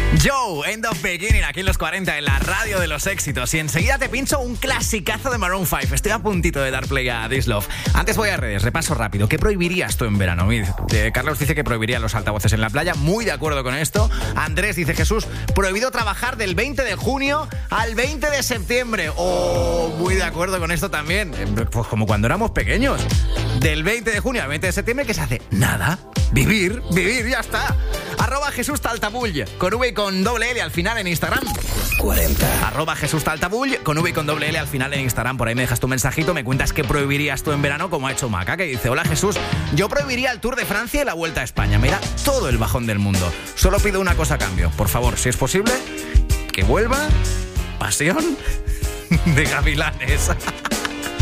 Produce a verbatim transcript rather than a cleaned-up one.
Joe, End of Beginning, aquí en los cuarenta, en la radio de los éxitos. Y enseguida te pincho un clasicazo de Maroon cinco. Estoy a puntito de dar play a This Love. Antes voy a redes, repaso rápido. ¿Qué prohibirías tú en verano? Eh, Carlos dice que prohibiría los altavoces en la playa. Muy de acuerdo con esto. Andrés dice, Jesús, prohibido trabajar del veinte de junio al veinte de septiembre. Oh, muy de acuerdo con esto también. Pues como cuando éramos pequeños. Del veinte de junio al veinte de septiembre, ¿qué se hace? Nada. Vivir, vivir, ya está. Arroba Jesús Taltabull, con V y con doble L al final en Instagram. cuarenta. Arroba Jesús Taltabull, con V y con doble L al final en Instagram. Por ahí me dejas tu mensajito, me cuentas qué prohibirías tú en verano, como ha hecho Maca, que dice, hola Jesús, yo prohibiría el Tour de Francia y la Vuelta a España. Me da todo el bajón del mundo. Solo pido una cosa a cambio. Por favor, si es posible, que vuelva Pasión de Gavilanes.